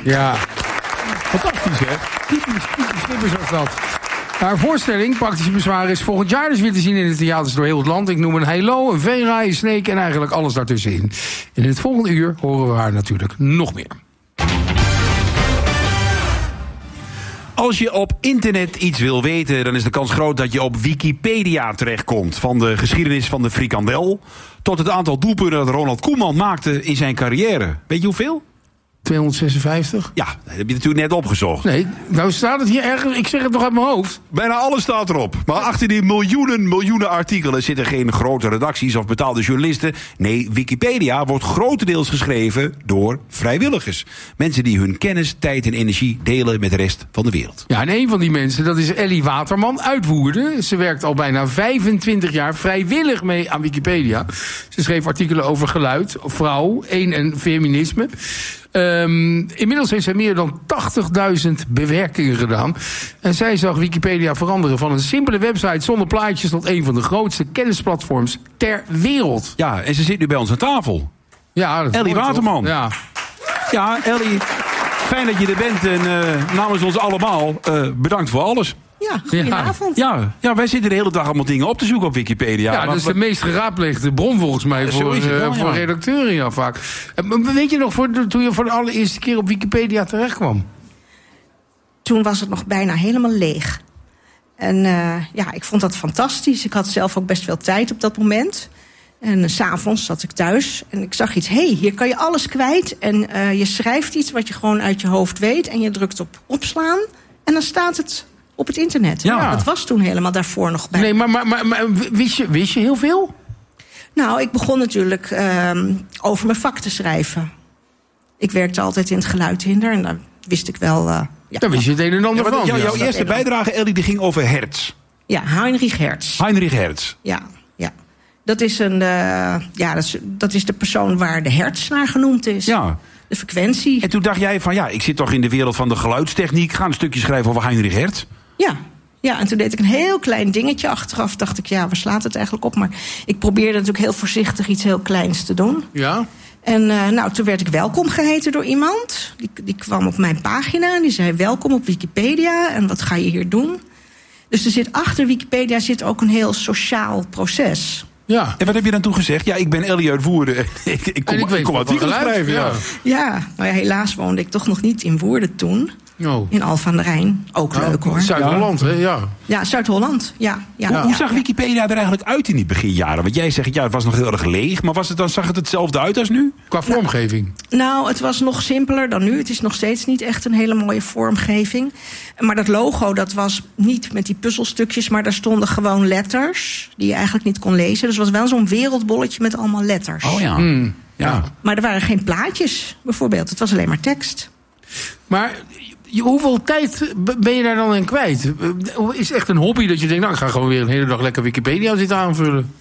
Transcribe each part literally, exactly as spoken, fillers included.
Ja, fantastisch hè. Typisch, typisch Snippers was dat. Haar voorstelling, Praktische Bezwaren, is volgend jaar dus weer te zien in de theaters door heel het land. Ik noem een Halo, een Vera, een Snake en eigenlijk alles daartussenin. En in het volgende uur horen we haar natuurlijk nog meer. Als je op internet iets wil weten, dan is de kans groot dat je op Wikipedia terechtkomt. Van de geschiedenis van de frikandel tot het aantal doelpunten dat Ronald Koeman maakte in zijn carrière. Weet je hoeveel? tweehonderdzesenvijftig? Ja, dat heb je natuurlijk net opgezocht. Nee, nou staat het hier ergens. Ik zeg het nog uit mijn hoofd. Bijna alles staat erop. Maar achter die miljoenen, miljoenen artikelen zitten geen grote redacties of betaalde journalisten. Nee, Wikipedia wordt grotendeels geschreven door vrijwilligers. Mensen die hun kennis, tijd en energie delen met de rest van de wereld. Ja, en een van die mensen, dat is Ellie Waterman uit Woerden. Ze werkt al bijna vijfentwintig jaar vrijwillig mee aan Wikipedia. Ze schreef artikelen over geluid, vrouw, één en feminisme. Um, inmiddels heeft zij meer dan tachtigduizend bewerkingen gedaan. En zij zag Wikipedia veranderen van een simpele website zonder plaatjes tot een van de grootste kennisplatforms ter wereld. Ja, en ze zit nu bij ons aan tafel. Ja, dat is Ellie mooi, Waterman. toch? Ja. Ja, Ellie, fijn dat je er bent. En uh, namens ons allemaal, uh, bedankt voor alles. Ja, goedenavond. Ja, ja, wij zitten de hele dag allemaal dingen op te zoeken op Wikipedia. Ja, dat is de meest geraadpleegde bron volgens mij Ja, voor, het wel, uh, voor ja. redacteuren ja, vaak. Uh, weet je nog, voor de, toen je voor de allereerste keer op Wikipedia terecht kwam? Toen was het nog bijna helemaal leeg. En uh, ja, ik vond dat fantastisch. Ik had zelf ook best veel tijd op dat moment. En uh, 's avonds zat ik thuis en ik zag iets. Hé, hey, hier kan je alles kwijt. En uh, je schrijft iets wat je gewoon uit je hoofd weet. En je drukt op opslaan. En dan staat het op het internet. Ja. Dat was toen helemaal daarvoor nog bij. Nee, maar, maar, maar, maar wist, je, wist je heel veel? Nou, ik begon natuurlijk uh, over mijn vak te schrijven. Ik werkte altijd in het geluidhinder. En daar wist ik wel... Uh, ja, Daar wist je het een en ander Ja, van. jou- jouw Ja. eerste bijdrage, Ellie, die ging over Hertz. ja, Heinrich Hertz. Heinrich Hertz. Ja, ja. Dat is, een, uh, ja dat, is, dat is de persoon waar de hertz naar genoemd is. Ja. De frequentie. En toen dacht jij van, ja, ik zit toch in de wereld van de geluidstechniek. Ga een stukje schrijven over Heinrich Hertz. Ja. Ja, en toen deed ik een heel klein dingetje achteraf. Dacht ik, ja, waar slaat het eigenlijk op? Maar ik probeerde natuurlijk heel voorzichtig iets heel kleins te doen. Ja? En uh, nou, toen werd ik welkom geheten door iemand. Die, die kwam op mijn pagina en die zei, welkom op Wikipedia. En wat ga je hier doen? Dus er zit achter Wikipedia zit ook een heel sociaal proces. Ja. En wat heb je dan toen gezegd? Ja, ik ben Ellie uit Woerden. ik, ik kom, En ik weet ik kom wat van artikelen geluid, schrijven. Ja. ja. Ja, nou ja, helaas woonde ik toch nog niet in Woerden toen. Oh. In Alphen aan de Rijn. Ook Nou, leuk hoor. Zuid-Holland, hè? Ja. Ja, Zuid-Holland. Ja, ja, Hoe, ja, hoe zag ja. Wikipedia er eigenlijk uit in die beginjaren? Want jij zegt, ja, het was nog heel erg leeg. Maar was het dan, zag het hetzelfde uit als nu? Qua vormgeving. Nou, het was nog simpeler dan nu. Het is nog steeds niet echt een hele mooie vormgeving. Maar dat logo, dat was niet met die puzzelstukjes, maar daar stonden gewoon letters die je eigenlijk niet kon lezen. Dus het was wel zo'n wereldbolletje met allemaal letters. Oh ja. Hmm. Ja. Maar er waren geen plaatjes, bijvoorbeeld. Het was alleen maar tekst. Maar je- hoeveel tijd b- ben je daar dan in kwijt? Uh, Is het echt een hobby dat je denkt, nou, ik ga gewoon weer een hele dag lekker Wikipedia zitten aanvullen?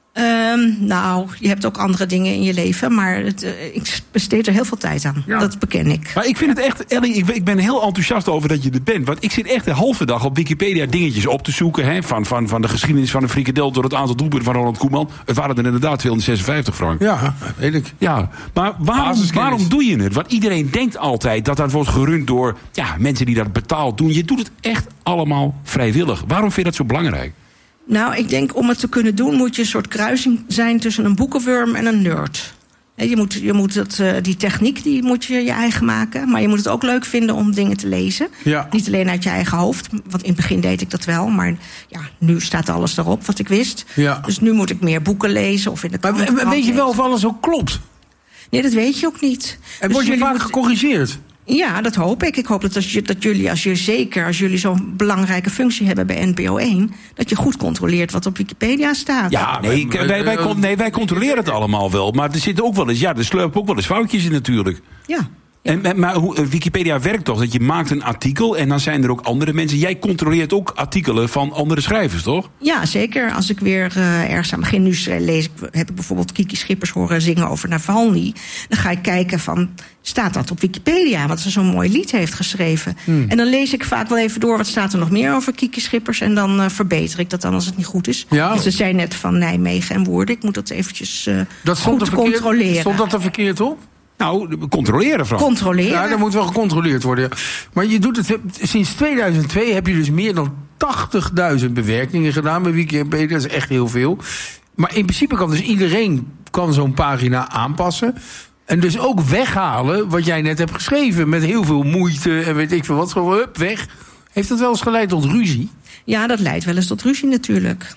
Um, nou, je hebt ook andere dingen in je leven, maar het, uh, ik besteed er heel veel tijd aan. Ja. Dat beken ik. Maar ik vind het echt, Ellie, ik, ik ben heel enthousiast over dat je er bent. Want ik zit echt de halve dag op Wikipedia dingetjes op te zoeken. Hè, van, van, van de geschiedenis van de frikandel door het aantal doelpunten van Ronald Koeman. Het waren er inderdaad tweehonderdzesenvijftig, Frank. Ja, weet ik. Ja, maar waarom, Basiskennis. waarom doe je het? Want iedereen denkt altijd dat dat wordt gerund door ja, mensen die dat betaald doen. Je doet het echt allemaal vrijwillig. Waarom vind je dat zo belangrijk? Nou, ik denk om het te kunnen doen moet je een soort kruising zijn tussen een boekenworm en een nerd. He, je moet, je moet het, uh, die techniek die moet je je eigen maken. Maar je moet het ook leuk vinden om dingen te lezen. Ja. Niet alleen uit je eigen hoofd. Want in het begin deed ik dat wel. Maar ja, nu staat alles erop wat ik wist. Ja. Dus nu moet ik meer boeken lezen. Of in de Maar krant we- weet je wel lezen. of alles ook klopt? Nee, dat weet je ook niet. En Dus word je jullie vaak moeten- gecorrigeerd? Ja, dat hoop ik. Ik hoop dat, als je, dat jullie, als je zeker als jullie zo'n belangrijke functie hebben bij N P O één... dat je goed controleert wat op Wikipedia staat. Ja, nee, maar- wij, wij, con- nee, wij controleren het allemaal wel. Maar er zitten ook wel eens, ja, er slurpen ook wel eens foutjes in natuurlijk. Ja. En, en- maar hoe, Wikipedia werkt toch? Dat je maakt een artikel en dan zijn er ook andere mensen. Jij controleert ook artikelen van andere schrijvers, toch? Ja, zeker. Als ik weer uh, ergens aan begin, nu lees ik, heb ik bijvoorbeeld Kiki Schippers horen zingen over Navalny. Dan ga ik kijken van, staat dat op Wikipedia? Want ze zo'n mooi lied heeft geschreven. Hmm. En dan lees ik vaak wel even door, wat staat er nog meer over Kiki Schippers? En dan uh, verbeter ik dat dan als het niet goed is. Ja. Dus ze zei net van Nijmegen en Woerden. Ik moet dat eventjes uh, Dat stond goed er verkeerd- controleren. Stond dat er verkeerd op? Nou, controleren, Frank. Controleren. Ja, dat moet wel gecontroleerd worden. Ja. Maar je doet het, sinds tweeduizend twee heb je dus meer dan tachtigduizend bewerkingen gedaan bij Wikipedia. Dat is echt heel veel. Maar in principe kan dus iedereen kan zo'n pagina aanpassen. En dus ook weghalen wat jij net hebt geschreven. Met heel veel moeite en weet ik veel wat. Gewoon hup, weg. Heeft dat wel eens geleid tot ruzie? Ja, dat leidt wel eens tot ruzie natuurlijk.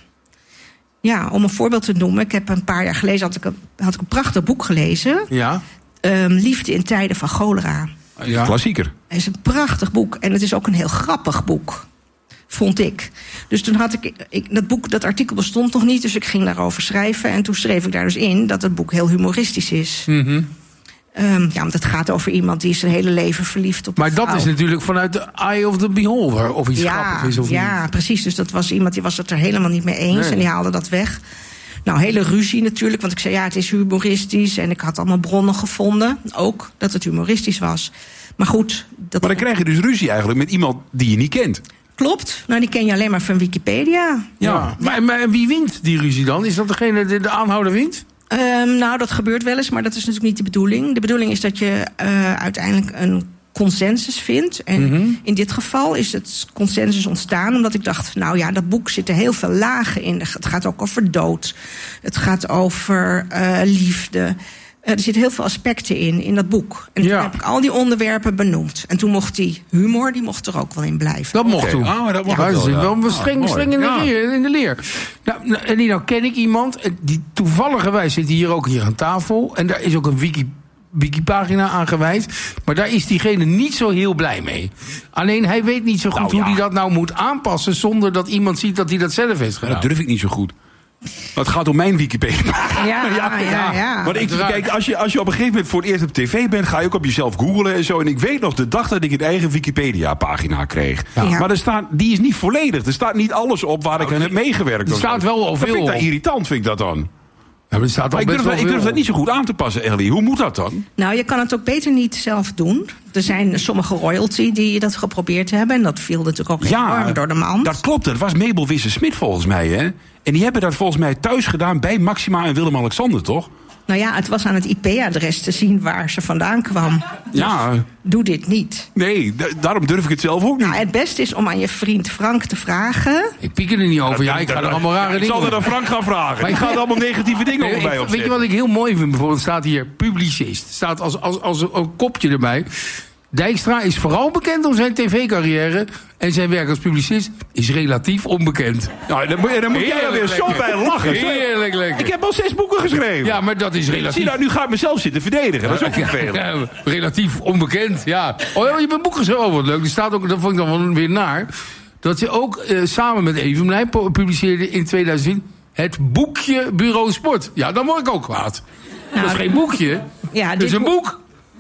Ja, om een voorbeeld te noemen. Ik heb een paar jaar geleden had ik een, had ik een prachtig boek gelezen. Ja. Um, Liefde in tijden van cholera. Ja. Klassieker. Het is een prachtig boek. En het is ook een heel grappig boek. Vond ik. Dus toen had ik, ik... Dat boek, dat artikel bestond nog niet. Dus ik ging daarover schrijven. En toen schreef ik daar dus in dat het boek heel humoristisch is. Mm-hmm. Um, ja, want het gaat over iemand die zijn hele leven verliefd op een Maar dat vrouw. is natuurlijk vanuit de eye of the beholder. Of iets ja, grappig is of ja, niet. precies. Dus dat was iemand die was het er helemaal niet mee eens. Nee. En die haalde dat weg. Nou, hele ruzie natuurlijk. Want ik zei, ja, het is humoristisch. En ik had allemaal bronnen gevonden. Ook dat het humoristisch was. Maar goed. Dat Maar dan krijg je dus ruzie eigenlijk met iemand die je niet kent. Klopt. Nou, die ken je alleen maar van Wikipedia. Ja. Maar, maar wie wint die ruzie dan? Is dat degene die de aanhouder wint? Um, nou, dat gebeurt wel eens, maar dat is natuurlijk niet de bedoeling. De bedoeling is dat je uh, uiteindelijk een consensus vindt. En Mm-hmm. in dit geval is het consensus ontstaan omdat ik dacht, nou ja, dat boek zit er heel veel lagen in. Het gaat ook over dood. Het gaat over uh, liefde. Uh, er zitten heel veel aspecten in, in dat boek. En Ja. toen heb ik al die onderwerpen benoemd. En toen mocht die humor, die mocht er ook wel in blijven. Dat mocht Oké. toen. Ah, maar dat mocht Ja, wel, dat is ja. wel Ah, streng, mooi. streng in de Ja. leer. In de leer. Nou, nou, en die nou ken ik iemand. en Die toevalligerwijs zit hier ook hier aan tafel. En daar is ook een wiki, wikipagina aan gewijd. Maar daar is diegene niet zo heel blij mee. Alleen hij weet niet zo goed Nou, hoe ja. hij dat nou moet aanpassen. Zonder dat iemand ziet dat hij dat zelf heeft gedaan. Dat durf ik niet zo goed. Maar het gaat om mijn Wikipedia. Ja, ja, ja. ja. Maar ik, uiteraard. kijk, als je, als je op een gegeven moment voor het eerst op tv bent, ga je ook op jezelf googlen en zo. En ik weet nog de dag dat ik een eigen Wikipedia-pagina kreeg. Ja. Maar er staat, die is niet volledig. Er staat niet alles op waar ik aan heb meegewerkt. er staat wel al Dat vind veel ik dat op. irritant, vind ik dat dan. Ja, maar er staat al Maar ik best durf, wel ik durf veel dat niet zo goed aan te passen, Ellie. Hoe moet dat dan? Nou, je kan het ook beter niet zelf doen. Er zijn sommige royalty die dat geprobeerd hebben. En dat viel natuurlijk ook enorm door de mand. Dat klopt. Dat was Mabel Wisse-Smit volgens mij, hè? En die hebben dat volgens mij thuis gedaan bij Maxima en Willem-Alexander, toch? Nou ja, het was aan het I P-adres te zien waar ze vandaan kwam. Ja. Doe dit niet. Nee, da- daarom durf ik het zelf ook niet. Nou, het beste is om aan je vriend Frank te vragen. Ik piek er niet over. Ja, ik ga er allemaal rare Ik dingen zal er aan Frank gaan vragen. Maar Die ik- gaat allemaal negatieve dingen Nee, over mij ik- opzetten. weet je wat ik heel mooi vind? Bijvoorbeeld staat hier publicist. Staat als, als, als een, een kopje erbij. Dijkstra is vooral bekend om zijn tv-carrière. En zijn werk als publicist is relatief onbekend. Nou, dan, moet- dan moet jij er weer zo lekker. bij lachen. Heerlijk lekker. Ik heb al zes boeken geschreven. Ja, maar dat is Zie relatief... nou, nu ga ik mezelf zitten verdedigen. Dat is ook vervelend. Ja, relatief onbekend, ja. Oh, ja, je hebt een boek geschreven. Oh, wat leuk. Die staat ook, dat vond ik dan wel weer naar. Dat ze ook eh, samen met Evenblij publiceerde in tweeduizend tien het boekje Bureau Sport. Ja, dan word ik ook kwaad. dat is geen boekje. Ja, dat is dit een boek.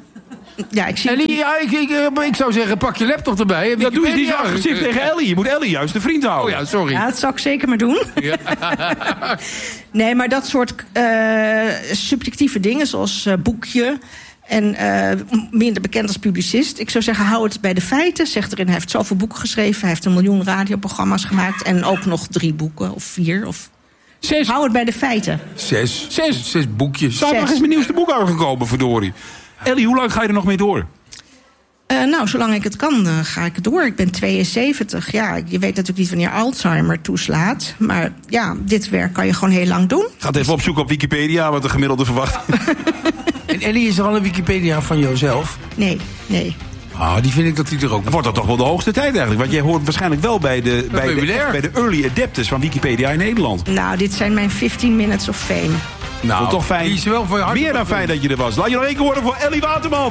Ja, ik zie. En die, ja, ik, ik, eh, ik zou zeggen, pak je laptop erbij. en Dat doe je niet zo Wikipedia. agressief tegen Ellie. Je moet Ellie juist de vriend Oh houden. ja, sorry. Ja, dat zou ik zeker maar doen. Ja. Nee, maar dat soort uh, subjectieve dingen, zoals uh, boekje. En uh, minder bekend als publicist. Ik zou zeggen, hou het bij de feiten. Zeg erin, hij heeft zoveel boeken geschreven. Hij heeft een miljoen radioprogramma's gemaakt. En ook nog drie boeken, of vier. Of... Zes. Hou het bij de feiten. Zes. Zes. Zes boekjes. Zaterdag is mijn nieuwste boek uitgekomen, verdorie. Ellie, hoe lang ga je er nog mee door? Uh, nou, zolang ik het kan, uh, ga ik door. Ik ben tweeënzeventig. Ja, je weet natuurlijk niet wanneer Alzheimer toeslaat. Maar ja, dit werk kan je gewoon heel lang doen. Ga het even opzoeken op Wikipedia, wat de gemiddelde verwacht. En Ellie, is er al een Wikipedia van jouzelf? Nee, nee. Ah, die vind ik dat die er ook nog. Wordt dat toch wel de hoogste tijd eigenlijk? Want jij hoort waarschijnlijk wel bij de, bij de, populair. bij de early adepters van Wikipedia in Nederland. Nou, dit zijn mijn fifteen minutes of fame. Nou, Nou, toch fijn. die is wel voor je hart. Meer dan fijn dat je er was. Laat je nog één keer horen voor Ellie Waterman.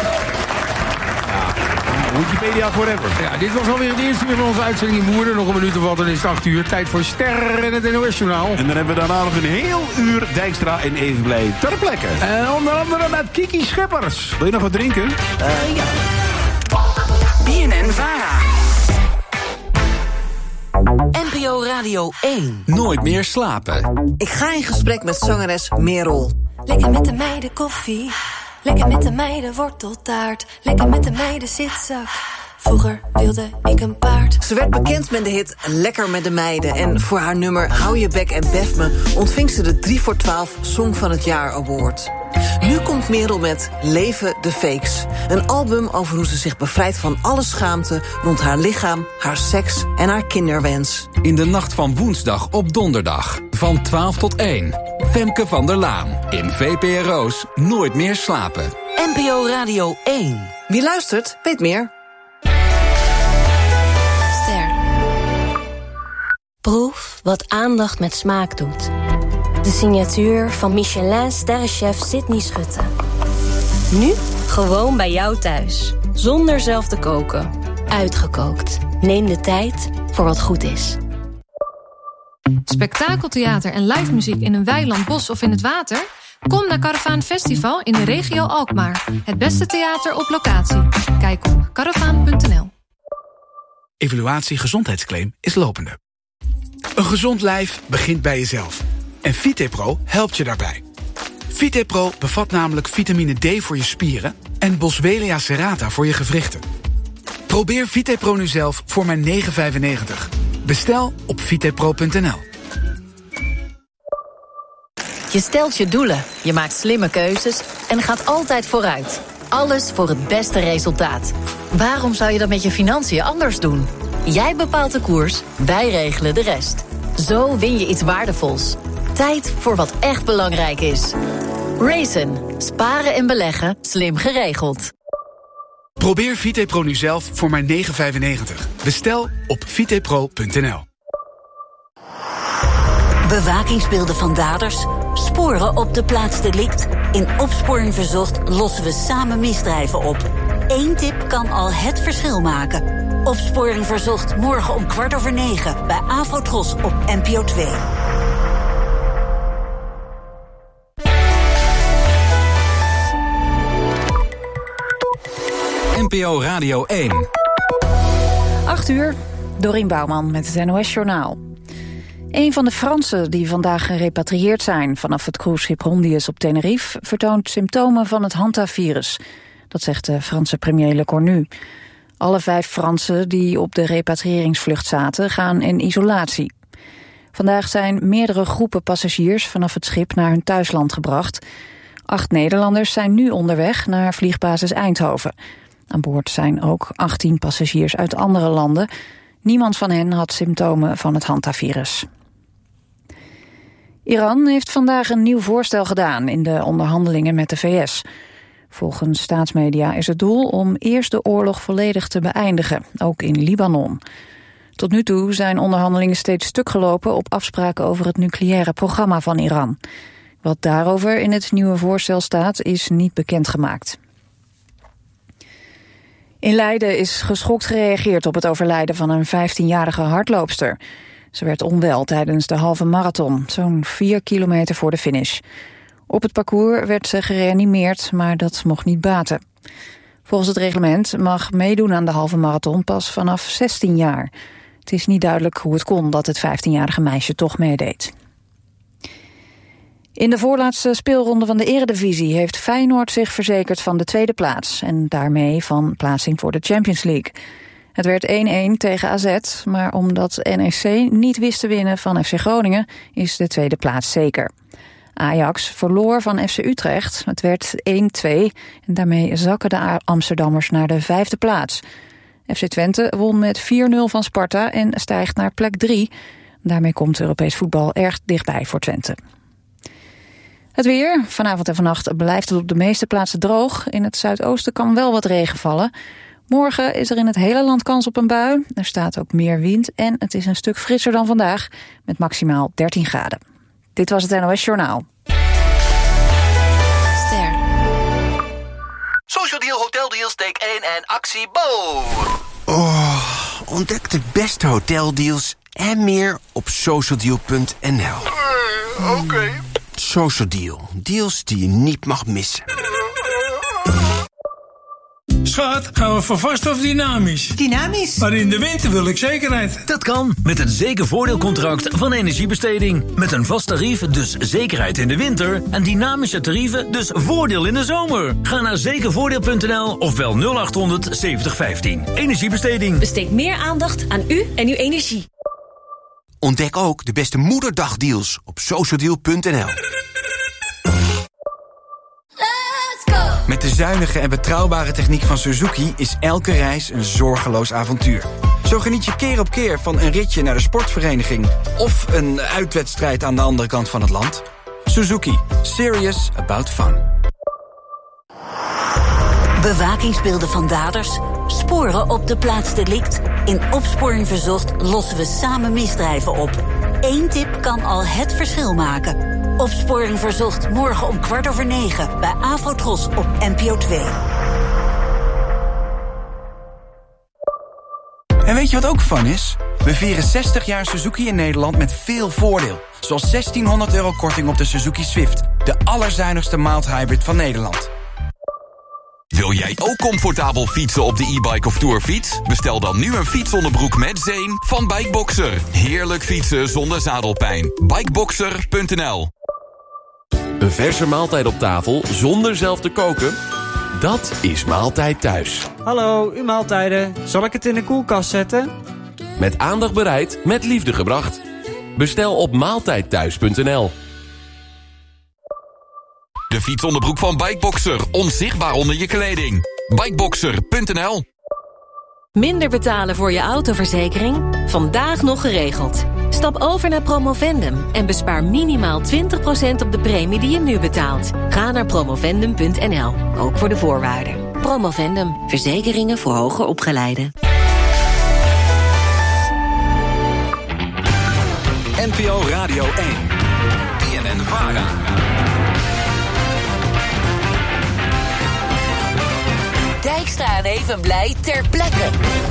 Ja, Wikipedia forever. Ja, dit was alweer het eerste uur van onze uitzending in Woerden. Nog een minuut of wat, dan is het acht uur. Tijd voor Ster en het N O S-journaal. En dan hebben we daarna nog een heel uur Dijkstra en Evenblij ter plekke. En onder andere met Kiki Schippers. Wil je nog wat drinken? Uh, ja. B N N Vara. N P O Radio één. Nooit meer slapen. Ik ga in gesprek met zangeres Merel. Lekker met de meiden koffie. Lekker met de meiden worteltaart. Lekker met de meiden zitzak. Vroeger wilde ik een paard. Ze werd bekend met de hit Lekker met de meiden. En voor haar nummer Hou je bek en bef me ontving ze de drie voor twaalf Song van het Jaar Award. Nu komt Merel met Leven de Fakes. Een album over hoe ze zich bevrijdt van alle schaamte rond haar lichaam, haar seks en haar kinderwens. In de nacht van woensdag op donderdag. Van twaalf tot één. Femke van der Laan. In V P R O's Nooit meer slapen. N P O Radio één. Wie luistert, weet meer. Ster. Proef wat aandacht met smaak doet. De signatuur van Michelin-sterrenchef Sydney Schutte. Nu gewoon bij jou thuis. Zonder zelf te koken. Uitgekookt. Neem de tijd voor wat goed is. Spektakeltheater en live muziek in een weiland, bos of in het water? Kom naar Caravaan Festival in de regio Alkmaar. Het beste theater op locatie. Kijk op caravaan punt n l. Evaluatie gezondheidsclaim is lopende. Een gezond lijf begint bij jezelf. En VitePro helpt je daarbij. VitePro bevat namelijk vitamine D voor je spieren en Boswellia serrata voor je gewrichten. Probeer VitePro nu zelf voor maar negen vijfennegentig. Bestel op vitepro punt n l. Je stelt je doelen, je maakt slimme keuzes en gaat altijd vooruit. Alles voor het beste resultaat. Waarom zou je dat met je financiën anders doen? Jij bepaalt de koers, wij regelen de rest. Zo win je iets waardevols. Tijd voor wat echt belangrijk is. Raisin. Sparen en beleggen. Slim geregeld. Probeer VitePro nu zelf voor maar negen vijfennegentig. Bestel op vitepro punt n l. Bewakingsbeelden van daders. Sporen op de plaats delict. In Opsporing Verzocht lossen we samen misdrijven op. Eén tip kan al het verschil maken. Opsporing Verzocht morgen om kwart over negen bij Afrotros op N P O twee. N P O Radio één. acht uur, Dorien Bouwman met het N O S-journaal. Een van de Fransen die vandaag gerepatrieerd zijn vanaf het cruiseschip Hondius op Tenerife vertoont symptomen van het hantavirus. Dat zegt de Franse premier Le Cornu. Alle vijf Fransen die op de repatriëringsvlucht zaten gaan in isolatie. Vandaag zijn meerdere groepen passagiers vanaf het schip naar hun thuisland gebracht. Acht Nederlanders zijn nu onderweg naar vliegbasis Eindhoven. Aan boord zijn ook achttien passagiers uit andere landen. Niemand van hen had symptomen van het hantavirus. Iran heeft vandaag een nieuw voorstel gedaan in de onderhandelingen met de V S. Volgens staatsmedia is het doel om eerst de oorlog volledig te beëindigen, ook in Libanon. Tot nu toe zijn onderhandelingen steeds stuk gelopen op afspraken over het nucleaire programma van Iran. Wat daarover in het nieuwe voorstel staat, is niet bekendgemaakt. In Leiden is geschokt gereageerd op het overlijden van een vijftienjarige hardloopster. Ze werd onwel tijdens de halve marathon, zo'n vier kilometer voor de finish. Op het parcours werd ze gereanimeerd, maar dat mocht niet baten. Volgens het reglement mag meedoen aan de halve marathon pas vanaf zestien jaar. Het is niet duidelijk hoe het kon dat het vijftienjarige meisje toch meedeed. In de voorlaatste speelronde van de Eredivisie heeft Feyenoord zich verzekerd van de tweede plaats en daarmee van plaatsing voor de Champions League. Het werd één-één tegen A Z, maar omdat N E C niet wist te winnen van F C Groningen is de tweede plaats zeker. Ajax verloor van F C Utrecht, het werd één-twee en daarmee zakken de Amsterdammers naar de vijfde plaats. F C Twente won met vier nul van Sparta en stijgt naar plek drie. Daarmee komt Europees voetbal erg dichtbij voor Twente. Het weer. Vanavond en vannacht blijft het op de meeste plaatsen droog. In het zuidoosten kan wel wat regen vallen. Morgen is er in het hele land kans op een bui. Er staat ook meer wind en het is een stuk frisser dan vandaag met maximaal dertien graden. Dit was het N O S Journaal. Ster. Social Deal, Hotel Deals, take één en actie Bo. Oh, ontdek de beste hoteldeals en meer op socialdeal punt n l. Uh, Oké. Okay. Social Deal. Deals die je niet mag missen. Schat, gaan we voor vast of dynamisch? Dynamisch. Maar in de winter wil ik zekerheid. Dat kan met het zekervoordeelcontract van Energiebesteding. Met een vast tarief, dus zekerheid in de winter. En dynamische tarieven, dus voordeel in de zomer. Ga naar zekervoordeel punt n l of bel nul acht honderd zeventig vijftien. Energiebesteding. Besteed meer aandacht aan u en uw energie. Ontdek ook de beste moederdagdeals op socialdeal punt n l. Met de zuinige en betrouwbare techniek van Suzuki is elke reis een zorgeloos avontuur. Zo geniet je keer op keer van een ritje naar de sportvereniging of een uitwedstrijd aan de andere kant van het land. Suzuki. Serious about fun. Bewakingsbeelden van daders, sporen op de plaats delict. In Opsporing Verzocht lossen we samen misdrijven op. Eén tip kan al het verschil maken. Opsporing Verzocht morgen om kwart over negen bij Afrotros op N P O twee. En weet je wat ook fun is? We vieren zestig jaar Suzuki in Nederland met veel voordeel. Zoals zestienhonderd euro korting op de Suzuki Swift. De allerzuinigste mild hybrid van Nederland. Wil jij ook comfortabel fietsen op de e-bike of tourfiets? Bestel dan nu een fietsonderbroek met zeem van Bikeboxer. Heerlijk fietsen zonder zadelpijn. Bikeboxer punt n l. Een verse maaltijd op tafel zonder zelf te koken? Dat is Maaltijd Thuis. Hallo, uw maaltijden. Zal ik het in de koelkast zetten? Met aandacht bereid, met liefde gebracht. Bestel op maaltijdthuis punt n l. De fietsonderbroek van Bikeboxer. Onzichtbaar onder je kleding. Bikeboxer punt n l. Minder betalen voor je autoverzekering? Vandaag nog geregeld. Stap over naar Promovendum en bespaar minimaal twintig procent op de premie die je nu betaalt. Ga naar promovendum punt n l, ook voor de voorwaarden. Promovendum, verzekeringen voor hoger opgeleiden. N P O Radio één. B N N Vara. Dijkstra en Evenblij ter plekke.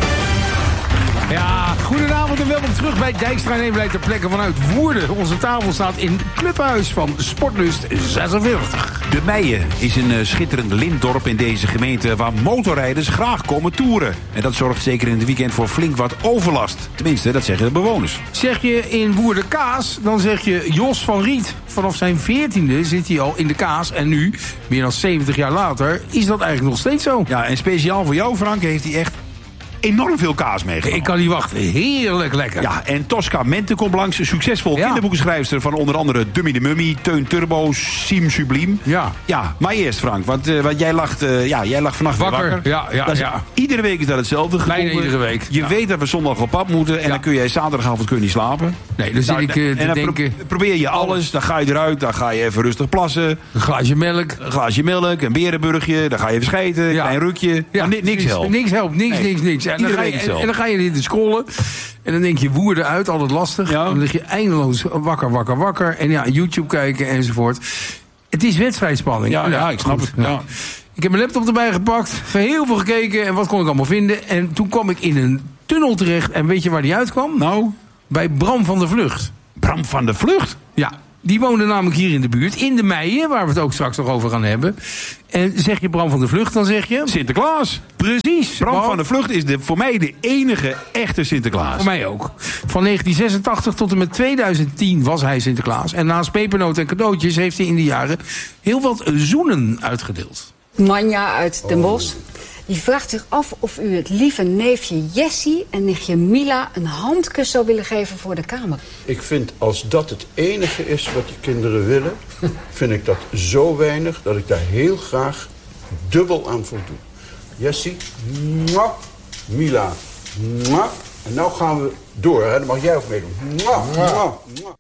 Ja, goedenavond en welkom terug bij Dijkstra en Evenblij ter plekke vanuit Woerden. Onze tafel staat in het clubhuis van Sportlust zesenveertig. De Meijen is een uh, schitterend lintdorp in deze gemeente waar motorrijders graag komen toeren. En dat zorgt zeker in het weekend voor flink wat overlast. Tenminste, dat zeggen de bewoners. Zeg je in Woerden Kaas, dan zeg je Jos van Riet. Vanaf zijn veertiende zit hij al in de Kaas en nu, meer dan zeventig jaar later, is dat eigenlijk nog steeds zo. Ja, en speciaal voor jou, Frank, heeft hij echt enorm veel kaas meegenomen. Ik kan niet wachten. Heerlijk lekker. Ja, en Tosca Mente komt langs. Een succesvol ja. kinderboekenschrijfster van onder andere Dummy de Mummy, Teun Turbo, Siem Subliem. Ja. Ja, maar eerst Frank, want, uh, want jij lag uh, ja, jij lag vannacht wakker. wakker. Ja, ja, is, ja. Iedere week is dat hetzelfde. Bijna iedere week. Je ja. weet dat we zondag op pad moeten en ja. dan kun jij zaterdagavond kun je niet slapen. Nee, dan zit nou, ik uh, te en dan denken. Pro- probeer je alles, dan ga je eruit, dan ga je even rustig plassen. Een glaasje melk. Een glaasje melk, een berenburgje, dan ga je even schijten, een ja. klein rukje. Ja, ni- niks helpt. Niks helpt, niks, nee. niks, niks. En iedere dan, week je, hetzelfde. en dan ga je zitten scrollen. En dan denk je Woerden uit, altijd lastig. Ja. Dan lig je eindeloos wakker, wakker, wakker. En ja, YouTube kijken enzovoort. Het is wedstrijdspanning. Ja, ja, ja ik snap het. Ja. Ja. Ik heb mijn laptop erbij gepakt, heel veel gekeken en wat kon ik allemaal vinden. En toen kwam ik in een tunnel terecht. En weet je waar die uitkwam? Nou? Bij Bram van der Vlucht. Bram van der Vlucht? Ja. Die woonde namelijk hier in de buurt, in de Meijen, waar we het ook straks nog over gaan hebben. En zeg je Bram van der Vlucht, dan zeg je Sinterklaas. Precies. Bram wow. van der Vlucht is de, voor mij de enige echte Sinterklaas. Voor mij ook. Van negentien zesentachtig tot en met tweeduizend tien was hij Sinterklaas. En naast pepernoten en cadeautjes heeft hij in die jaren heel wat zoenen uitgedeeld. Manja uit Den Bosch. Die vraagt zich af of u het lieve neefje Jessie en nichtje Mila een handkus zou willen geven voor de kamer. Ik vind als dat het enige is wat je kinderen willen, vind ik dat zo weinig dat ik daar heel graag dubbel aan voldoe. Jessie, mwah, Mila, mwah. En nou gaan we door, hè? Dan mag jij ook meedoen. Mwah, mwah, mwah.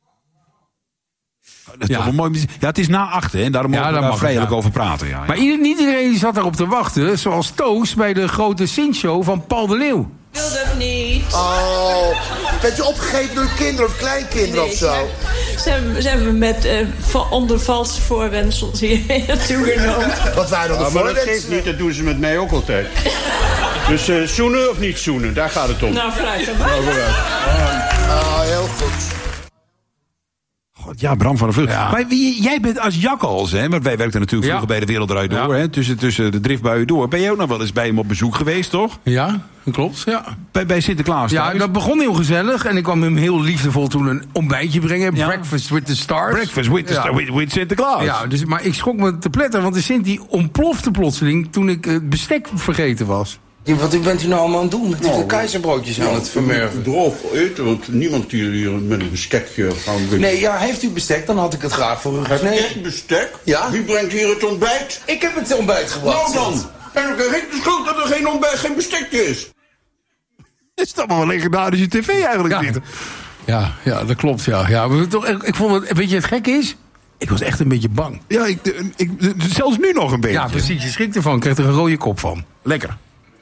Dat is ja. toch wel mooi. Ja, het is na acht, hè? Daarom mogen ja, we daar vrijelijk ja. over praten. Ja, ja. Maar ieder, niet iedereen zat daarop te wachten. Zoals Toos bij de grote Sint-show van Paul de Leeuw. Ik wil dat niet. Oh, werd je opgegeten door kinderen of kleinkinderen nee, of zo? Ze hebben, ze hebben met uh, onder valse voorwendsels hier naartoe genomen. Wat waren dan de ja, voorwendselen? Maar dat geeft niet, dat doen ze met mij ook altijd. Dus uh, zoenen of niet zoenen, daar gaat het om. Nou, vooruit dan maar. Nou, vooruit. Ah, heel goed. Ja, Bram van der Vleugel. Ja. Maar wie, jij bent als Jakkals, hè? Want wij werkten natuurlijk vroeger Ja. bij de Wereld Draait Door, Ja. hè? Tussen, tussen de driftbuien door. Ben jij ook nog wel eens bij hem op bezoek geweest, toch? Ja, dat klopt, ja. Bij, bij Sinterklaas Ja, thuis? dat begon heel gezellig. En ik kwam hem heel liefdevol toen een ontbijtje brengen. Ja. Breakfast with the Stars. Breakfast with, the Ja. star, with, with Sinterklaas. Ja, dus, maar ik schrok me te pletter, want de Sint die ontplofte plotseling toen ik het bestek vergeten was. Ja, wat bent u nou allemaal aan het doen? Met die keizerbroodjes aan het vermurven? Droog eten, want niemand hier, hier met een bestekje gaan brengen. Nee, ja, heeft u bestek, dan had ik het graag voor u gesneden. Nee, bestek? Ja? Wie brengt hier het ontbijt? Ik heb het ontbijt gebracht. Nou dan! En ik heb de schuld dat er geen ontbijt, geen bestekje is. Het is toch wel een legendarische tv eigenlijk, Ja. dit. Ja, ja, dat klopt, ja. ja maar toch, ik, ik vond het, weet je, het gek is? Ik was echt een beetje bang. Ja, ik, ik, zelfs nu nog een beetje. Ja, precies. Je schrikt ervan. Ik kreeg er een rode kop van. Lekker.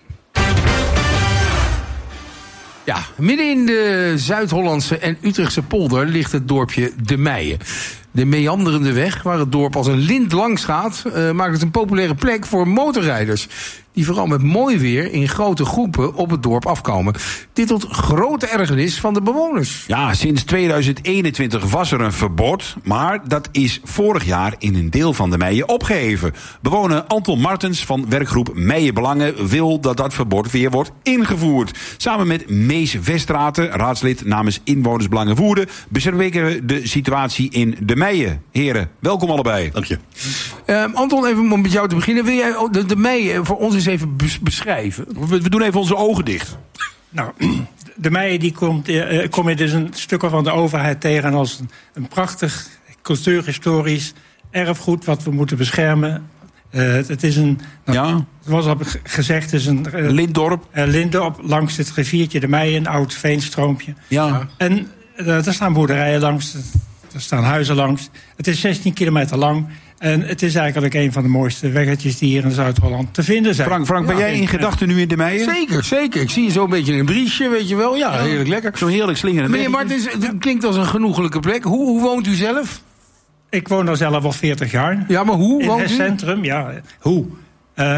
Ja, midden in de Zuid-Hollandse en Utrechtse polder ligt het dorpje De Meijen. De meanderende weg, waar het dorp als een lint langs gaat, uh, maakt het een populaire plek voor motorrijders. Die vooral met mooi weer in grote groepen op het dorp afkomen. Dit tot grote ergernis van de bewoners. Ja, sinds tweeduizend eenentwintig was er een verbod, maar dat is vorig jaar in een deel van de Meijen opgeheven. Bewoner Anton Martens van werkgroep Meijen Belangen wil dat dat verbod weer wordt ingevoerd. Samen met Mees Westraten, raadslid namens Inwonersbelangen Woerden, bespreken we de situatie in de Meijen. Heren, welkom allebei. Dank je. Uh, Anton, even om met jou te beginnen. Wil jij de, de Meijen voor ons eens even bes- beschrijven? We, we doen even onze ogen dicht. Nou, de Meijen die komt, uh, kom je dus een stukje van de overheid tegen als een, een prachtig cultuurhistorisch erfgoed wat we moeten beschermen. Uh, het, het is een, nou, ja. zoals al gezegd, is een uh, lintdorp. Uh, lintdorp langs het riviertje de Meijen, een oud veenstroompje. Ja. En uh, er staan boerderijen langs, er staan huizen langs. Het is zestien kilometer lang. En het is eigenlijk een van de mooiste weggetjes die hier in Zuid-Holland te vinden zijn. Frank, Frank ben ja, jij in gedachten nu in de Meijen? Zeker, zeker. Ik zie je zo een beetje in een briesje, weet je wel. Ja, ja. Heerlijk lekker. Zo heerlijk slingerend. Meneer Martens, het klinkt als een genoeglijke plek. Hoe, hoe woont u zelf? Ik woon daar zelf al veertig jaar. Ja, maar hoe in woont het u? centrum, ja. Hoe? Uh,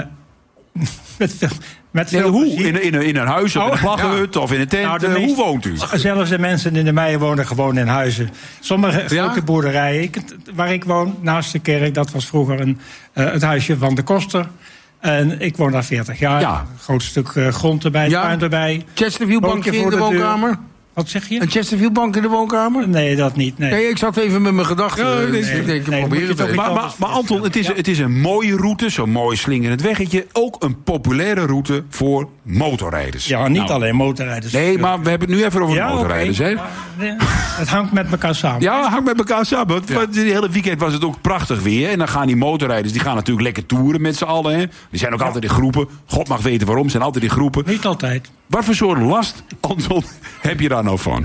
met veel, met nee, veel hoe? plezier. In, in, in een huis of in een vlaggenhut ja. of in een tent? Nou, uh, meest, hoe woont u? Zelfs de mensen in de Meijen wonen gewoon in huizen. Sommige ja? grote boerderijen. Ik, waar ik woon, naast de kerk, dat was vroeger een, uh, het huisje van de Koster. En ik woon daar veertig jaar. Ja. Een groot stuk uh, grond erbij, ja. tuin erbij. Chesterfield-bankje in de woonkamer? Deur. Wat zeg je? Een Chesterfield-bank in de woonkamer? Nee, dat niet. Nee, nee ik zat even met mijn gedachten. Ja, nee, nee, ik denk, nee, probeer het maar, maar, maar, maar Anton, het is, ja. het is een mooie route, zo'n mooi slingerend weggetje. Ook een populaire route voor motorrijders. Ja, niet nou. alleen motorrijders. Nee, maar we hebben het nu even over ja, motorrijders. Okay. Hè? Ja, het hangt met elkaar samen. Ja, het hangt met elkaar samen. Ja. Het hele weekend was het ook prachtig weer. En dan gaan die motorrijders, die gaan natuurlijk lekker toeren met z'n allen. Hè? Die zijn ook ja. altijd in groepen. God mag weten waarom, ze zijn altijd in groepen. Niet altijd. Wat voor soort last, Anton, heb je daar nou van?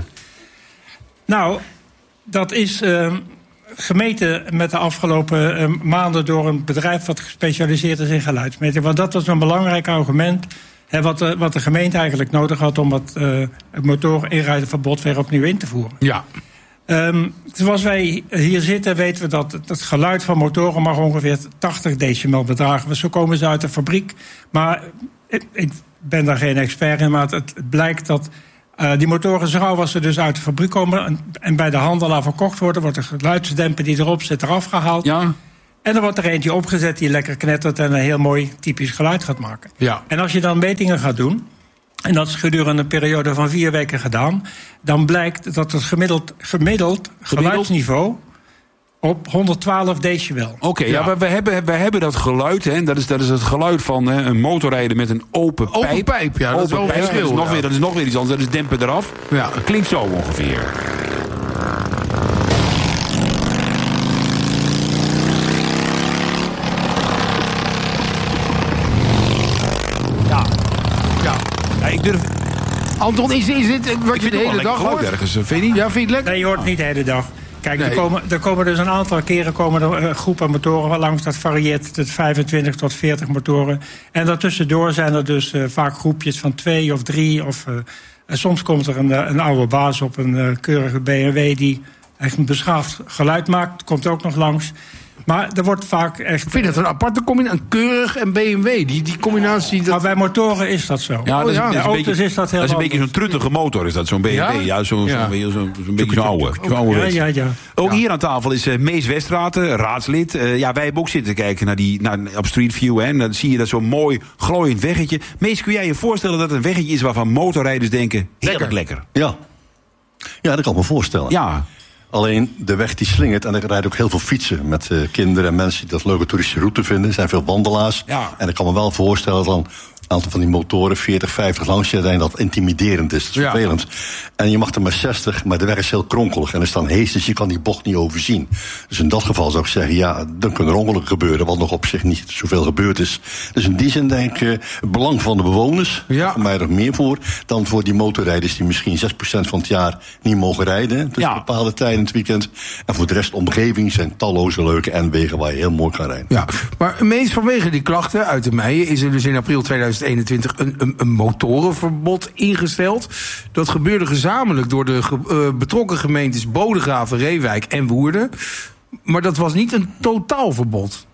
Nou, dat is uh, gemeten met de afgelopen uh, maanden door een bedrijf wat gespecialiseerd is in geluidsmeting. Want dat was een belangrijk argument hè, wat, de, wat de gemeente eigenlijk nodig had om het, uh, het motorinrijdenverbod weer opnieuw in te voeren. Ja. Um, zoals wij hier zitten weten we dat het geluid van motoren mag ongeveer tachtig decibel bedragen. Zo komen ze uit de fabriek. Maar ik, ik ben daar geen expert in, maar het, het blijkt dat Uh, die motoren zo gauw als ze dus uit de fabriek komen en, en bij de handelaar verkocht worden, wordt de geluidsdemper die erop zit eraf gehaald. Ja. En er wordt er eentje opgezet die lekker knettert en een heel mooi typisch geluid gaat maken. Ja. En als je dan metingen gaat doen, en dat is gedurende een periode van vier weken gedaan, dan blijkt dat het gemiddeld, gemiddeld geluidsniveau op honderdtwaalf decibel. Oké, okay, ja, ja we, hebben, we hebben dat geluid, hè, dat, is, dat is het geluid van hè, een motorrijden met een open pijp. Open pijp, ja, dat open is wel pijp, verschil. Dat is, nog ja. weer, dat is nog weer iets anders, dat is dempen eraf. Ja. Dat klinkt zo ongeveer. Ja. Ja. Ja, ik durf... Anton, is, is dit wat ik je de hele dag hoort? Ergens, vind je niet? Ja, vind je het lekker? Nee, je hoort niet de hele dag. Kijk, nee. er, komen, er komen dus een aantal keren komen er uh, groepen motoren langs. Dat varieert tot vijfentwintig tot veertig motoren. En daartussendoor zijn er dus uh, vaak groepjes van twee of drie. Of, uh, en soms komt er een, een oude baas op een uh, keurige B M W die echt een beschaafd geluid maakt. Komt ook nog langs. Maar er wordt vaak echt... Ik vind het een aparte combinatie. Een keurig en B M W. Die, die combinatie... Dat... Maar bij motoren is dat zo. Ja, dat is, oh, ja. dat is, Bij een, beetje, is dat heel dat is een beetje zo'n truttige motor, is dat, zo'n B M W. Ja, ja zo'n ja. zo, zo, zo, beetje zo'n oude. oude ja, ja, ja. Ook ja. hier aan tafel is uh, Mees Westraten, raadslid. Uh, ja, wij hebben ook zitten kijken naar die, naar, op Street View. Hè, en dan zie je dat zo'n mooi glooiend weggetje. Mees, kun jij je voorstellen dat het een weggetje is waarvan motorrijders denken... heerlijk lekker. lekker. Ja. Ja, dat kan ik me voorstellen. Ja. Alleen de weg die slingert, en er rijden ook heel veel fietsen met uh, kinderen en mensen die dat leuke toeristische route vinden. Er zijn veel wandelaars. Ja. En ik kan me wel voorstellen dat een aantal van die motoren veertig, vijftig langs je rijden, dat intimiderend is. Dat is ja. vervelend. En je mag er maar zestig, maar de weg is heel kronkelig. En er staan hees, dus je kan die bocht niet overzien. Dus in dat geval zou ik zeggen, ja, dan kunnen er ongelukken gebeuren, wat nog op zich niet zoveel gebeurd is. Dus in die zin denk ik, uh, het belang van de bewoners, ja. voor mij nog meer voor, dan voor die motorrijders die misschien zes procent van het jaar niet mogen rijden. Dus ja. bepaalde tijden in het weekend. En voor de rest, de omgeving zijn talloze leuke N-wegen waar je heel mooi kan rijden. Ja, maar meest vanwege die klachten uit de Meijen is er dus in april tweeduizend eenentwintig een, een, een motorenverbod ingesteld. Dat gebeurde gezamenlijk door de ge, uh, betrokken gemeentes Bodegraven, Reewijk en Woerden. Maar dat was niet een totaalverbod.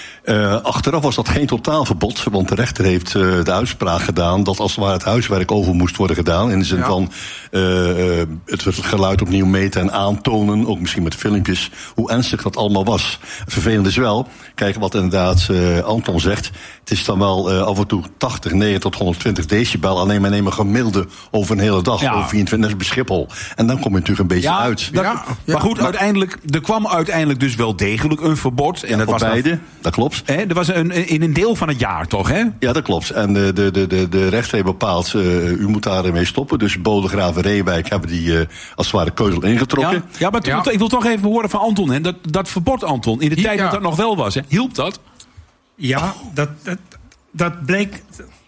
Uh, achteraf was dat geen totaalverbod, want de rechter heeft uh, de uitspraak gedaan dat als het ware het huiswerk over moest worden gedaan. In de zin ja. van uh, uh, het geluid opnieuw meten en aantonen, ook misschien met filmpjes, hoe ernstig dat allemaal was. Het vervelende is wel, kijk wat inderdaad uh, Anton zegt, het is dan wel uh, af en toe tachtig, negentig tot honderdtwintig decibel, alleen maar nemen gemiddelde over een hele dag, ja. over vierentwintig, net als bij Schiphol. En dan kom je natuurlijk een beetje ja, uit. Dat, ja, ja. Maar goed, maar, uiteindelijk, er kwam uiteindelijk dus wel degelijk een verbod. En ja, dat voor was beide, dan, dat klopt. Hè, er was een, in een deel van het jaar, toch, hè? Ja, dat klopt. En de, de, de, de, de rechter heeft bepaald, uh, u moet daarmee stoppen. Dus Bodegraven en Reewijk hebben die uh, als het ware keuzel ingetrokken. Ja, ja maar ja. ik wil toch even horen van Anton. Hè, dat, dat verbod, Anton, in de ja. tijd dat dat nog wel was, hè, hielp dat? Ja, dat, dat, dat bleek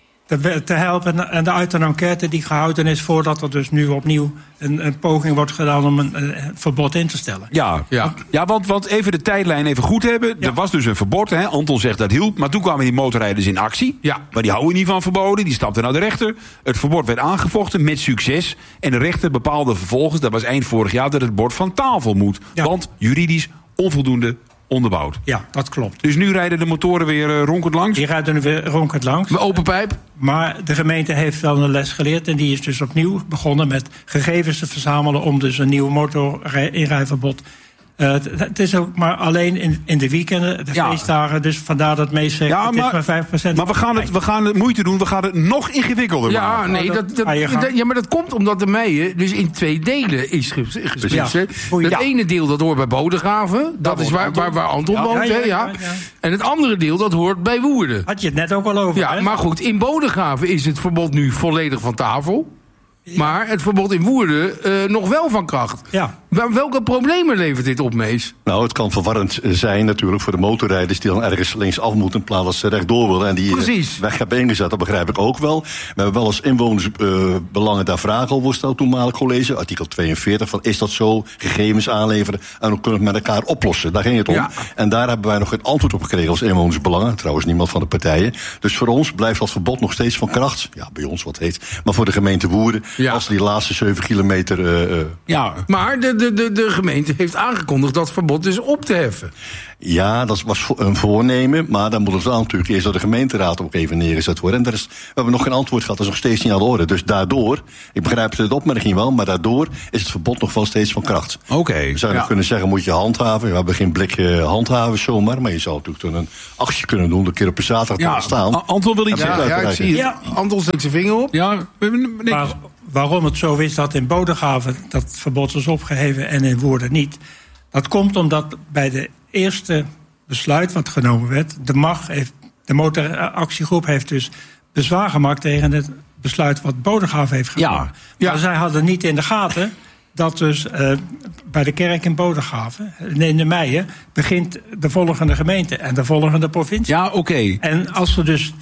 te helpen. En uit een enquête die gehouden is voordat er dus nu opnieuw een, een poging wordt gedaan om een, een verbod in te stellen. Ja, ja. ja want, want even de tijdlijn even goed hebben. Ja. Er was dus een verbod, hè. Anton zegt dat hielp. Maar toen kwamen die motorrijders in actie. Ja. Maar die houden niet van verboden. Die stapten naar de rechter. Het verbod werd aangevochten met succes. En de rechter bepaalde vervolgens, dat was eind vorig jaar, dat het bord van tafel moet. Ja. Want juridisch onvoldoende onderbouwd. Ja, dat klopt. Dus nu rijden de motoren weer uh, ronkend langs? Die rijden nu weer ronkend langs. Met open pijp? Maar de gemeente heeft wel een les geleerd. En die is dus opnieuw begonnen met gegevens te verzamelen om dus een nieuw motorinrijverbod. Uh, het, het is ook maar alleen in, in de weekenden, de ja. feestdagen. Dus vandaar dat meest zegt, ja, het maar, is maar vijf procent. Maar we gaan, het, we gaan het moeite doen, we gaan het nog ingewikkelder ja, maken. Nee, dat, dat, dat, ja, maar dat komt omdat de Meijen dus in twee delen is gesplitst. Ja. Het ja. ene deel dat hoort bij Bodegraven. Dat, dat is waar, waar, waar Anton ja, woont. Ja, ja, ja, ja. Ja. En het andere deel dat hoort bij Woerden. Had je het net ook al over. Ja, hè? maar goed, in Bodegraven is het verbod nu volledig van tafel. Ja. Maar het verbod in Woerden uh, nog wel van kracht. Ja. Welke problemen levert dit op, Mees? Nou, het kan verwarrend zijn natuurlijk voor de motorrijders die dan ergens linksaf moeten in plaats dat ze rechtdoor willen en die Precies. weg hebben ingezet. Dat begrijp ik ook wel. We hebben wel als inwonersbelangen uh, daar vragen over gesteld, toenmalig college, artikel tweeënveertig, van is dat zo, gegevens aanleveren en dan kunnen we het met elkaar oplossen. Daar ging het om. Ja. En daar hebben wij nog geen antwoord op gekregen als inwonersbelangen. Trouwens niemand van de partijen. Dus voor ons blijft dat verbod nog steeds van kracht. Ja, bij ons wat heet. Maar voor de gemeente Woerden, ja. als die laatste zeven kilometer... Uh, uh, ja, maar de, de, de, de gemeente heeft aangekondigd dat verbod dus op te heffen. Ja, dat was een voornemen, maar dan moet het wel natuurlijk eerst door de gemeenteraad ook even neergezet worden. En daar is, we hebben nog geen antwoord gehad, dat is nog steeds niet aan de orde. Dus daardoor, ik begrijp de opmerking wel, maar daardoor is het verbod nog wel steeds van kracht. Oké. Okay, we zouden ja. kunnen zeggen, moet je handhaven. We hebben geen blik uh, handhaven zomaar, maar je zou natuurlijk dan een actie kunnen doen, een keer op een zaterdag ja, staan. Anton wil iets zeggen. Ja, ja, ik zie het. Ja. Anton steekt zijn vinger op. Ja, maar waarom het zo is dat in Bodegraven dat verbod is opgeheven en in Woerden niet, dat komt omdat bij de eerste besluit wat genomen werd, de M A G heeft, de motoractiegroep heeft dus bezwaar gemaakt tegen het besluit wat Bodegraven heeft genomen. Ja, ja. Maar zij hadden niet in de gaten dat dus uh, bij de kerk in Bodegraven, in de Meijen, begint de volgende gemeente en de volgende provincie. Ja, oké. Okay. En als we dus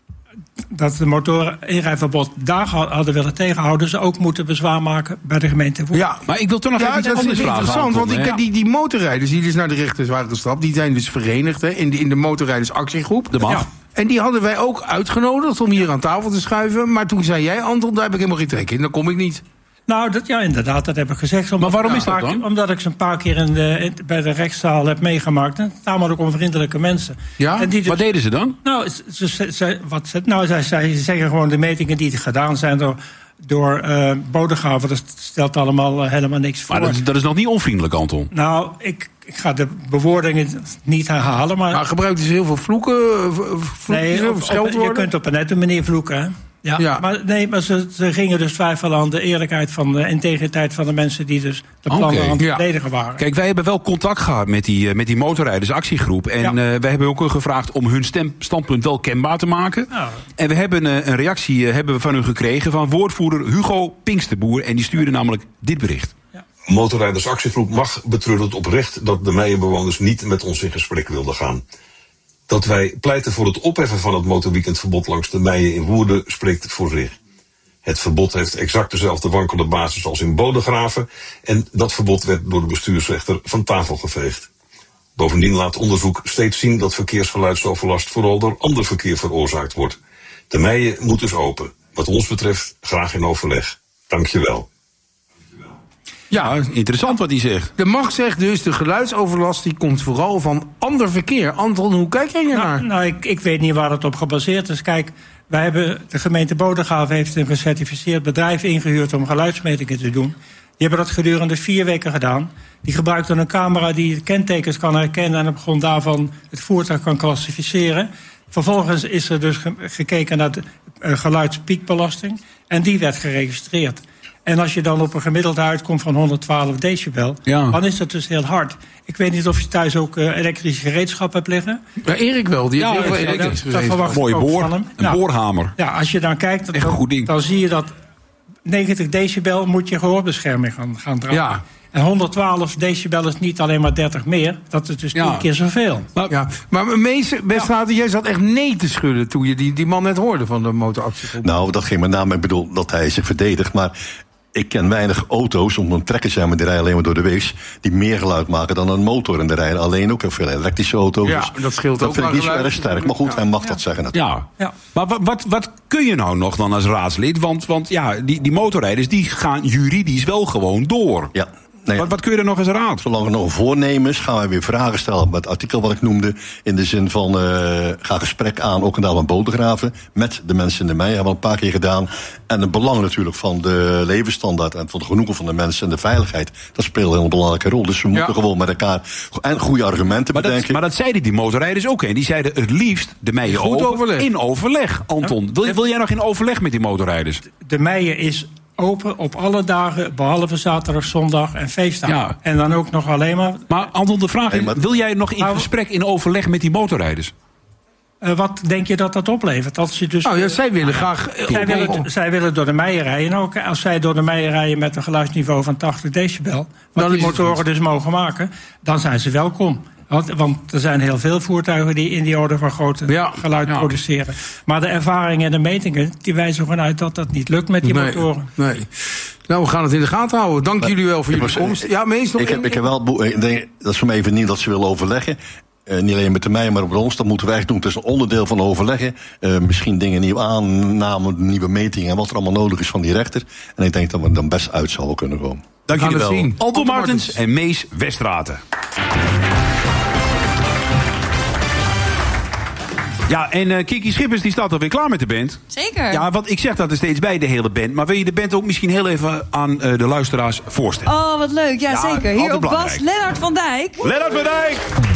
dat de motorinrijverbod daar hadden willen tegenhouden, ze ook moeten bezwaar maken bij de gemeente Woerden. Ja, maar ik wil toch nog ja, even iets anders vragen. Interessant, want ik, ja. die, die motorrijders die dus naar de rechters waren gestapt, die zijn dus verenigd hè, in, de, in de motorrijdersactiegroep. De M A G. Ja. En die hadden wij ook uitgenodigd om hier aan tafel te schuiven. Maar toen zei jij, Anton, daar heb ik helemaal geen trek in, daar kom ik niet. Nou, dat, ja, inderdaad, dat heb ik gezegd. Maar waarom ja, is dat dan? Omdat ik ze een paar keer in de, in, bij de rechtszaal heb meegemaakt. En namelijk ook onvriendelijke mensen. Ja? En die dus, wat deden ze dan? Nou, ze, ze, ze, wat ze, nou zij, zij zeggen gewoon de metingen die gedaan zijn door, door uh, Bodegraven. Dat stelt allemaal uh, helemaal niks voor. Maar dat, dat is nog niet onvriendelijk, Anton. Nou, ik... Ik ga de bewoordingen niet herhalen, maar... Maar gebruikt dus heel veel vloeken, vloekjes, nee, op, op, je kunt op een nette manier vloeken, hè? Ja, ja. Maar, nee, maar ze, ze gingen dus twijfelen aan de eerlijkheid van de integriteit van de mensen die dus de plannen okay. aan het ja. verdedigen waren. Kijk, wij hebben wel contact gehad met die, met die motorrijdersactiegroep. En ja. uh, wij hebben ook gevraagd om hun stem, standpunt wel kenbaar te maken. Ja. En we hebben uh, een reactie uh, hebben we van hun gekregen van woordvoerder Hugo Pinksterboer. En die stuurde namelijk dit bericht. Ja. Motorrijdersactiegroep mag betreurt oprecht dat de Meijenbewoners niet met ons in gesprek wilden gaan. Dat wij pleiten voor het opheffen van het motorweekendverbod langs de Meijen in Woerden spreekt voor zich. Het verbod heeft exact dezelfde wankele basis als in Bodegraven en dat verbod werd door de bestuursrechter van tafel geveegd. Bovendien laat onderzoek steeds zien dat verkeersgeluidsoverlast vooral door ander verkeer veroorzaakt wordt. De Meijen moet dus open. Wat ons betreft graag in overleg. Dank je wel. Ja, interessant wat hij zegt. De macht zegt dus, de geluidsoverlast die komt vooral van ander verkeer. Anton, hoe kijk jij naar? Nou, nou ik, ik weet niet waar het op gebaseerd is. Kijk, wij hebben, de gemeente Bodegraven heeft een gecertificeerd bedrijf ingehuurd om geluidsmetingen te doen. Die hebben dat gedurende vier weken gedaan. Die gebruikten een camera die de kentekens kan herkennen en op grond daarvan het voertuig kan klassificeren. Vervolgens is er dus ge- gekeken naar de uh, geluidspiekbelasting en die werd geregistreerd. En als je dan op een gemiddelde uitkomt van honderdtwaalf decibel, ja. dan is dat dus heel hard. Ik weet niet of je thuis ook uh, elektrische gereedschap hebt liggen. Ja, Erik wel, die ja, heeft heel veel elektrische gereedschap. Mooie boor, een nou, boorhamer. Ja, als je dan kijkt, echt een goed ding. Dan zie je dat negentig decibel moet je gehoorbescherming gaan, gaan dragen. Ja. En honderdtwaalf decibel is niet alleen maar dertig meer. Dat is dus tien ja. keer zoveel. Maar, ja. maar meest, Westvader, ja. jij zat echt nee te schudden toen je die, die man net hoorde van de motoractiegroep. Nou, dat ging met name, ik bedoel dat hij zich verdedigt, maar ik ken weinig auto's, om een trekker zijn, maar die rijden alleen maar door de wees, die meer geluid maken dan een motor. En die rijden alleen ook heel veel elektrische auto's. Ja, dat scheelt dat ook. Dat vind ik niet zo geluid. erg sterk. Maar goed, ja. hij mag ja. dat zeggen natuurlijk. Ja. ja. Maar wat, wat, wat kun je nou nog dan als raadslid? Want, want ja, die, die motorrijders die gaan juridisch wel gewoon door. Ja. Nee, wat, wat kun je er nog als raad? Zolang er nog een voornemen is, gaan wij weer vragen stellen op het artikel wat ik noemde. In de zin van, uh, ga gesprek aan, ook in de Bodegraven, met de mensen in de Meijen. Hebben we een paar keer gedaan. En het belang natuurlijk van de levensstandaard en van het genoegen van de mensen en de veiligheid, dat speelt een heel belangrijke rol. Dus we moeten ja. gewoon met elkaar en goede argumenten maar bedenken. Dat, maar dat zeiden die motorrijders ook. En die zeiden het liefst de Meijen open overleg. in overleg. Anton, ja. wil, wil jij nog in overleg met die motorrijders? De Meijen is open op alle dagen, behalve zaterdag, zondag en feestdagen. Ja. En dan ook nog alleen maar... Maar Anton, de vraag is, nee, wil jij nog in nou, gesprek, in overleg met die motorrijders? Uh, wat denk je dat dat oplevert? Als je dus, oh ja, zij willen graag... Zij willen, zij willen door de Meijen rijden. En ook als zij door de Meijen rijden met een geluidsniveau van tachtig decibel, wat dan die motoren dus mogen maken, dan zijn ze welkom. Want, want er zijn heel veel voertuigen die in die orde van grootte ja, geluid ja. produceren. Maar de ervaringen en de metingen, die wijzen gewoon uit dat dat niet lukt met die nee, motoren. Nee. Nou, we gaan het in de gaten houden. Dank maar, jullie wel voor jullie komst. Ja, meestal. Ik heb, ik heb wel, ik denk, dat is voor mij even niet dat ze willen overleggen. Uh, niet alleen met de mij, maar op ons. Dat moeten wij echt doen. Het is een onderdeel van overleggen. Uh, misschien dingen nieuw aannamen, nieuwe metingen en wat er allemaal nodig is van die rechter. En ik denk dat we er dan best uit zouden kunnen komen. Dank jullie wel. Anton, Anton Martens, Martens en Mees Westraten. Ja, en uh, Kiki Schippers die staat alweer klaar met de band. Zeker. Ja, want ik zeg dat er steeds bij, de hele band. Maar wil je de band ook misschien heel even aan uh, de luisteraars voorstellen? Oh, wat leuk. Ja, ja zeker. Hier op bas Lennart van Dijk. Lennart van Dijk!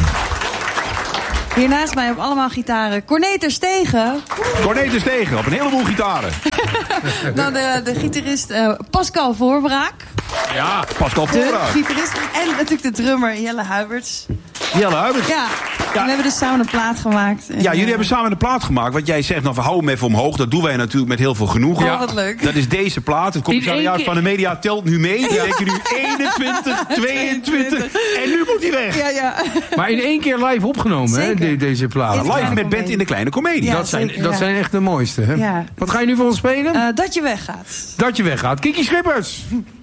Hier naast mij op allemaal gitaren Corné ter Stegen. Corné ter Stegen, op een heleboel gitaren. Dan de, de gitarist uh, Pascal Voorbraak. Ja, Pascal Voorbraak. De gitarist. En natuurlijk de drummer Jelle Huiberts. Jelle Huiberts? Ja. Ja. En we hebben dus samen een plaat gemaakt. En, ja, jullie uh, hebben samen een plaat gemaakt. Want jij zegt, nou, we houden hem even omhoog. Dat doen wij natuurlijk met heel veel genoegen. Oh, wat leuk. Dat is deze plaat. Het commissariaat van de media telt nu mee. Dan denk je nu eenentwintig, tweeëntwintig. En nu moet hij weg. Ja, ja. Maar in één keer live opgenomen, hè, de, deze plaat. Live met comedie. Band in de Kleine Comedie. Ja, dat zijn, zeker, dat ja. zijn echt de mooiste. Hè? Ja. Wat ga je nu voor ons spelen? Uh, dat je weggaat. Dat je weggaat. Kiki Schippers.